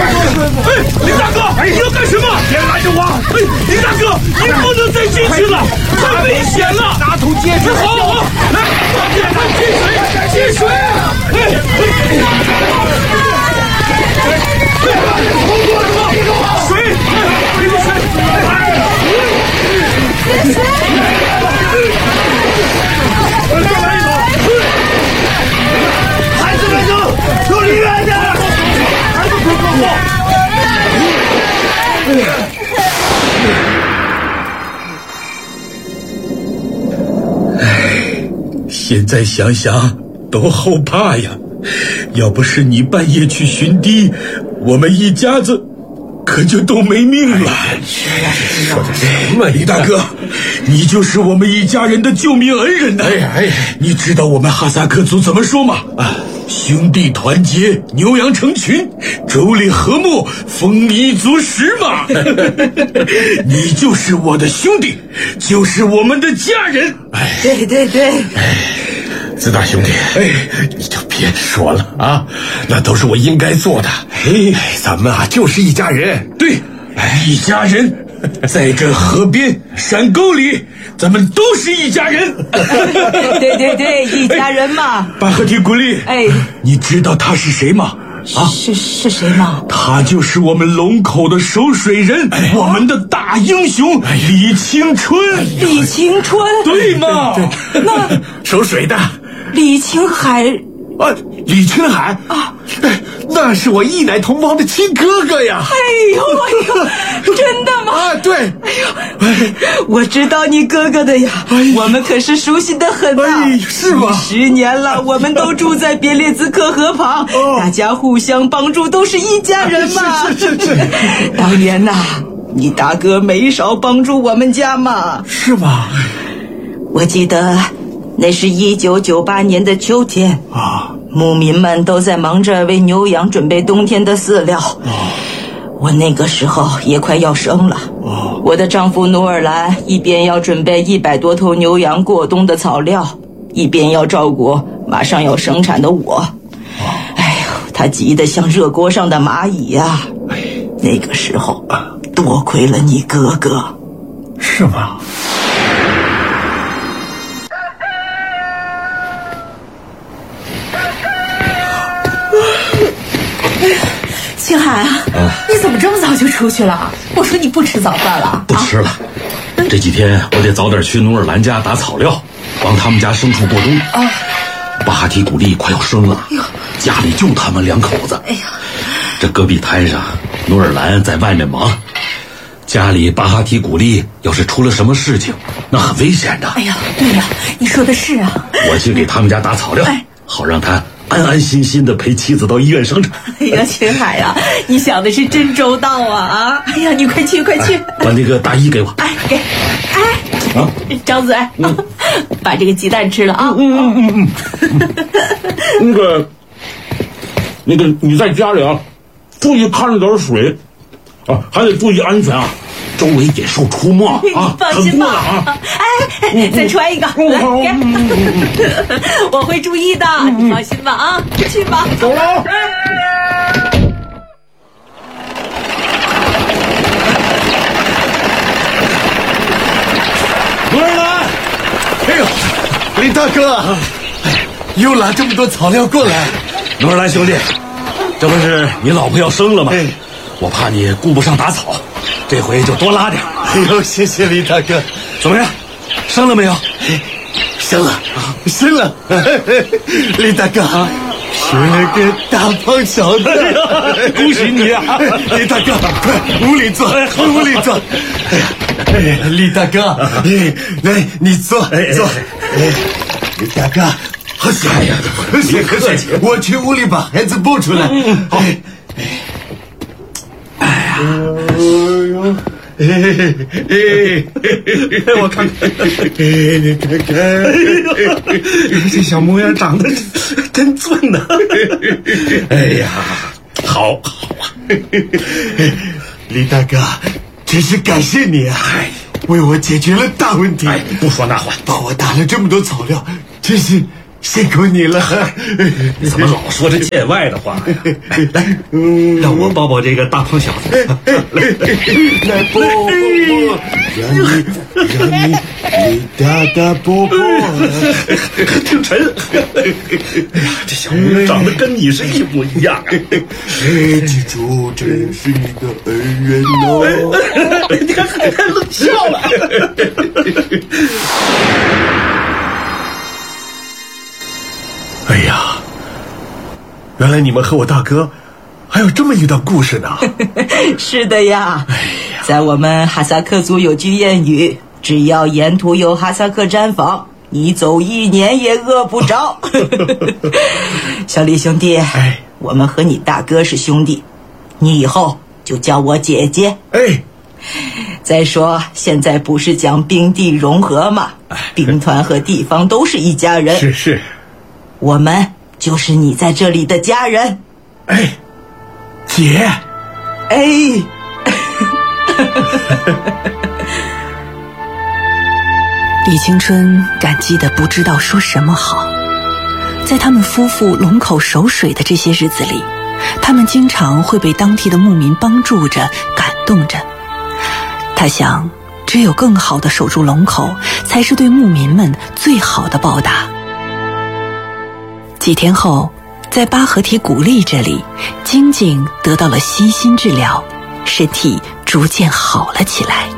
林大哥，你要干什么？别拦着我！林大哥，你不能再进去了，太危险了！ 拿桶接水！ 好，来，接水！ 孩子们走，走离远点！孩子快过来！ 现在想想都后怕呀！要不是你半夜去巡堤，我们一家子可就都没命了。 说的什么？ 李大哥，你就是我们一家人的救命恩人呐！你知道我们哈萨克族怎么说吗？兄弟团结，牛羊成群，妯娌和睦，丰衣足食嘛。你就是我的兄弟，就是我们的家人。 对。 自大兄弟，你就别说了啊，那都是我应该做的。咱们就是一家人。 对，一家人，在这河边山沟里，咱们都是一家人。 对，一家人嘛。 巴赫提古丽，你知道他是谁吗？ 是谁吗？ 他就是我们龙口的守水人，我们的大英雄李青春。 李青春， 对吗？ 那守水的李青海李青海啊，那是我一奶同胞的亲哥哥呀！ 哎呦，真的吗？ 对。 我知道你哥哥的呀，我们可是熟悉的很呐。 是吗 ？10年了，我们都住在别列兹克河旁，大家互相帮助，都是一家人嘛。 是。 当年呐，你大哥没少帮助我们家嘛。 是吗？ 我记得那是1998年的秋天牧民们都在忙着为牛羊准备冬天的饲料。我那个时候也快要生了。我的丈夫努尔兰一边要准备100多头牛羊过冬的草料，一边要照顾马上要生产的我。他急得像热锅上的蚂蚁呀。那个时候多亏了你哥哥。 是吗？ 青海你怎么这么早就出去了？我说你不吃早饭了？ 不吃了，这几天我得早点去努尔兰家打草料，帮他们家牲畜过冬。巴哈提古丽快要生了，家里就他们2口子。这戈壁滩上，努尔兰在外面忙，家里巴哈提古丽要是出了什么事情，那很危险的。 对呀，你说的是啊。 我去给他们家打草料，好让他安安心心的陪妻子到医院生产。 青海啊，你想的是真周到啊！你快去！ 把那个大衣给我。 张嘴，把这个鸡蛋吃了啊！ 那个你在家里注意看着点水还得注意安全周围野兽出没放心吧再穿一个，来给，我会注意的，你放心吧去吧， 走了。 努尔兰，李大哥，又拿这么多草料过来。 努尔兰兄弟，这不是你老婆要生了吗？我怕你顾不上打草，这回就多拉点。 谢谢李大哥。 怎么样，生了没有？ 生了。李大哥生了个大胖小子。 恭喜你李大哥，快屋里坐。李大哥，来你坐。李大哥，好谢。客气，我去屋里把孩子抱出来。 我看看， 你看看， 这小模样长得真俊呐！好李大哥，真是感谢你啊！为我解决了大问题。 不说那话， 帮我打了这么多草料，真是辛苦你了。 你怎么老说这见外的话呀？来，让我抱抱这个大胖小子。 来抱抱，让你大大抱抱。 挺沉。哎呀，这小子长得跟你是一模一样啊！ 记住，这是你的恩人哦。 你看，还冷笑了。 哎呀，原来你们和我大哥还有这么一段故事呢。 是的呀，在我们哈萨克族有句谚语，只要沿途有哈萨克毡房，你走1年也饿不着。小李兄弟，我们和你大哥是兄弟，你以后就叫我姐姐。再说现在不是讲兵地融合吗？兵团和地方都是一家人。 是， 我们就是你在这里的家人。 姐。 李青春感激得不知道说什么好。在他们夫妇龙口守水的这些日子里，他们经常会被当地的牧民帮助着、感动着。他想，只有更好地守住龙口，才是对牧民们最好的报答。几天后，在巴合提古丽这里，晶晶得到了悉心治疗，身体逐渐好了起来。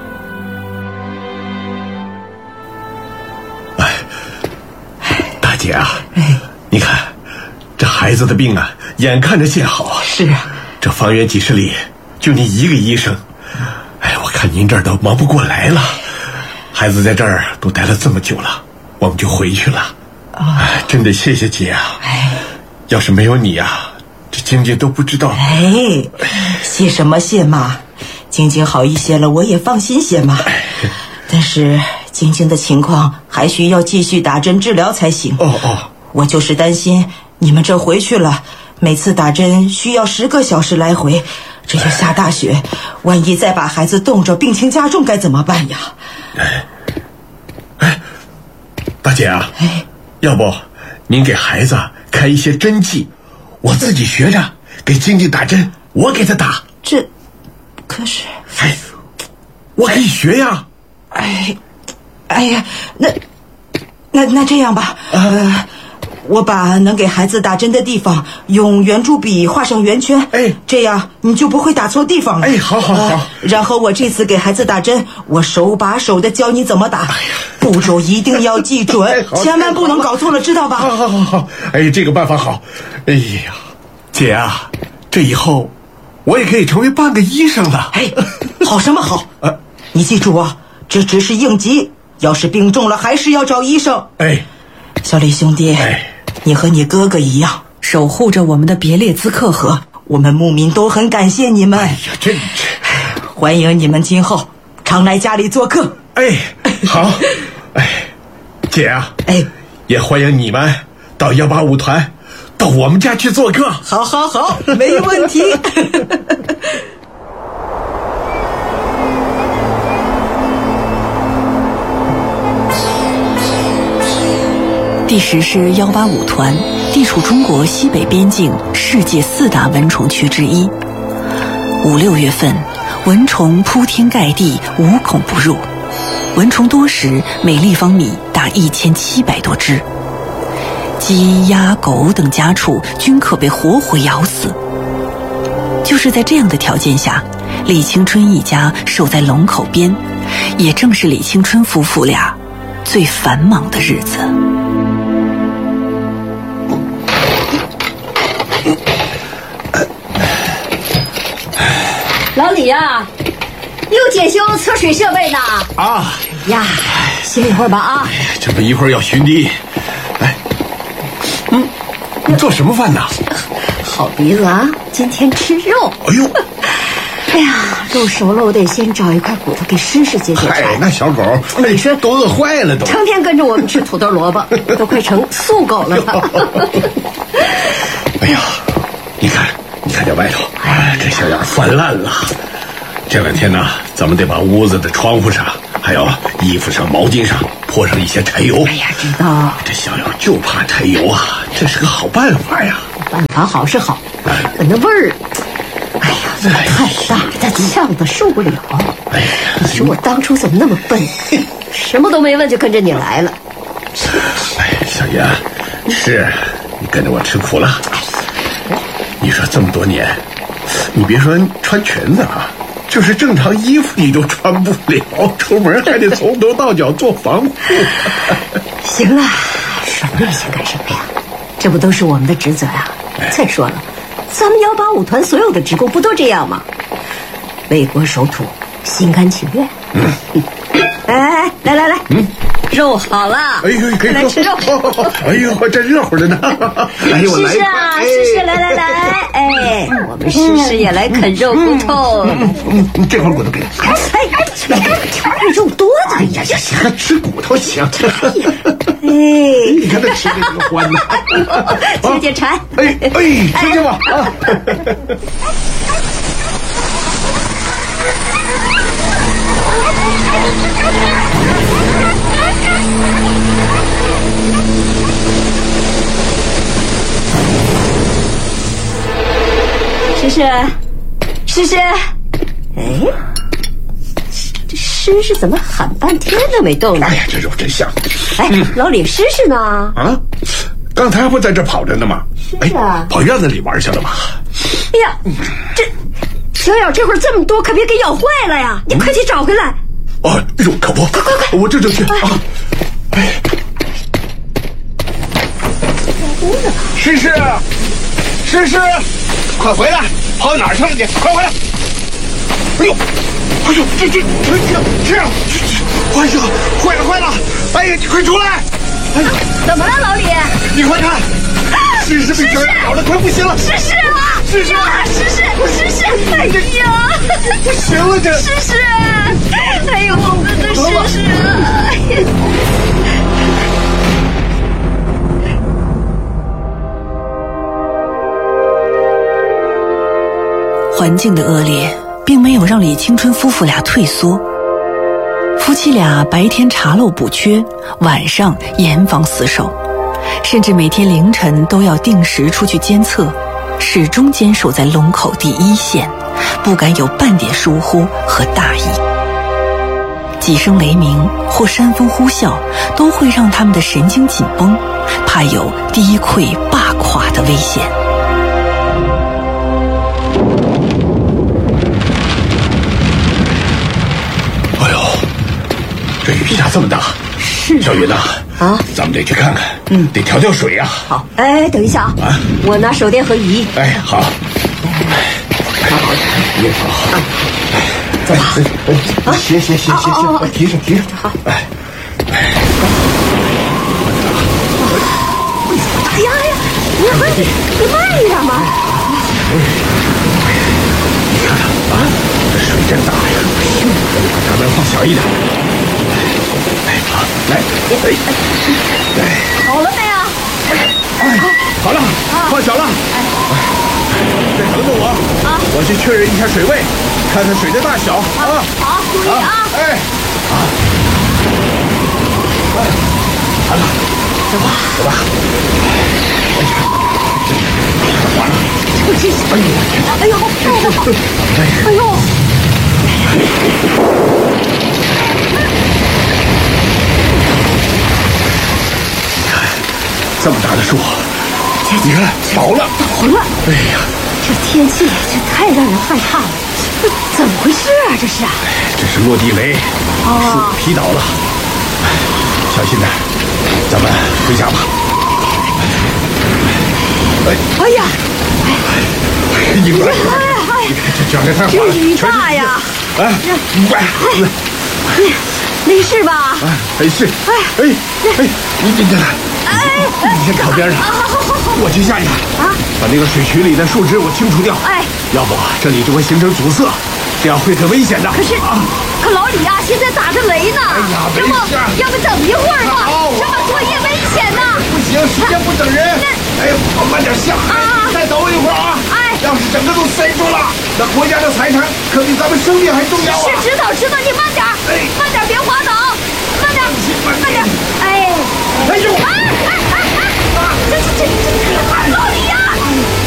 大姐啊，你看这孩子的病啊，眼看着见好啊。 是啊， 这方圆几十里就你一个医生，我看您这儿都忙不过来了。孩子在这儿都待了这么久了，我们就回去了。真的谢谢姐啊！要是没有你啊，这晶晶都不知道。 谢什么谢嘛，晶晶好一些了，我也放心些嘛。但是晶晶的情况还需要继续打针治疗才行。我就是担心你们这回去了，每次打针需要10个小时来回，这又下大雪，万一再把孩子冻着，病情加重该怎么办呀？ 大姐啊，要不您给孩子开一些针剂，我自己学着给晶晶打针，我给她打。 这可是我可以学呀。 哎呀，那这样吧，我把能给孩子打针的地方用圆珠笔画上圆圈，这样你就不会打错地方了。 好。 然后我这次给孩子打针，我手把手的教你怎么打，步骤一定要记准，千万不能搞错了，知道吧？ 好。这个办法好。姐啊，这以后我也可以成为半个医生了。 好什么好？你记住啊，这只是应急，要是病重了还是要找医生。小李兄弟，你和你哥哥一样守护着我们的别列兹克河，我们牧民都很感谢你们。欢迎你们今后常来家里做客。 好。姐啊，也欢迎你们到185团到我们家去做客。 好，没问题。 第10师185团地处中国西北边境世界4大蚊虫区之一。5、6月份，蚊虫铺天盖地，无孔不入。蚊虫多时，每立方米达1700多只。鸡、鸭、狗等家畜均可被活活咬死。就是在这样的条件下，李青春一家守在龙口边，也正是李青春夫妇俩最繁忙的日子。 老李呀，又检修测水设备呢。 呀，歇一会儿吧啊。 这不一会儿要巡地。你做什么饭呢？ 好鼻子啊，今天吃肉。哎呀，肉熟了，我得先找一块骨头给诗诗解解馋。 那小狗， 你说都饿坏了都， 成天跟着我们吃土豆萝卜，都快成素狗了。 你看这外头，这小样泛滥了。这2天呢，咱们得把屋子的窗户上，还有衣服上、毛巾上泼上一些柴油。 哎呀，知道。 这小友就怕柴油啊，这是个好办法呀。 办法好是好，可那味儿，哎呀，味儿太大，它呛得受不了。哎呀，你说我当初怎么那么笨，什么都没问就跟着你来了。 哎，小爷，是你跟着我吃苦了。你说这么多年，你别说穿裙子啊，就是正常衣服你都穿不了，出门还得从头到脚做防护。 行了，说那些干什么呀？这不都是我们的职责啊！再说了，咱们185团所有的职工不都这样吗？为国守土，心甘情愿。哎，来，肉好了， 哎呦，可以来吃肉。 哎呦，这热乎着呢。哎呦，我来一块。 诗诗，来，哎，我们诗诗也来啃肉骨头。 这块骨头给你。 哎，肉多的。 哎呀，行，吃骨头行。 你看他吃的这么欢呢。 解馋。 哎，听见吧啊。 诗诗，哎，这诗诗怎么喊半天都没动呢？ 哎呀，这肉真香！ 哎，老李，诗诗呢？ 啊，刚才不在这跑着呢吗？ 是啊， 跑院子里玩去了吧？ 哎呀，这小咬这会儿这么多，可别给咬坏了呀！你快去找回来。 哎呦，可不，快，我这就去啊！哎，诗诗，快回来！跑哪儿去了你？快回来！哎呦，这，坏了！哎呀，你快出来！ 哎呀，怎么了，老李？ 你快看，诗诗被小咬咬的快不行了！ 诗诗，哎呀， 不行了这！ 诗诗，哎呦，我们的诗诗啊！ 环境的恶劣并没有让李青春夫妇俩退缩，夫妻俩白天查漏补缺，晚上严防死守，甚至每天凌晨都要定时出去监测，始终坚守在龙口第一线，不敢有半点疏忽和大意。几声雷鸣或山风呼啸都会让他们的神经紧绷，怕有低溃罢垮的危险。 这雨下这么大， 是小云呐，咱们得去看看，得调水呀。 好，哎，等一下啊，我拿手电和雨衣。 哎，好。你好。 走吧。 行，提上。好。哎呀，你慢一点嘛。 你看看啊，这水真大呀，把闸门放小一点。好，来， 好了没有？ 好了，放小了。再等等我啊！我去确认一下水位，看看水的大小啊。 好，注意啊！ 好了，走吧。完了！ 哎呦！ 这么大的树，你看倒了。哎呀， 这天气这太让人害怕了，怎么回事啊？这是啊， 这是落地雷，树劈倒了。小心点，咱们回家吧。 哎呀， 你看这脚下太滑了， 这雨大呀！没事吧？ 是。你看。你先靠边上，我去下去把那个水渠里的树枝我清除掉。要不这里就会形成阻塞，这样会很危险的。 可老李啊，现在打着雷呢。 哎呀，没事， 要不等一会儿吧？这么作业危险呢。 不行，时间不等人。哎呀，慢点下，再等我一会儿啊。要是整个都塞住了，那国家的财产可比咱们生命还重要啊。 是，知道，你慢点，别滑倒，慢点。 慢点！哎呦！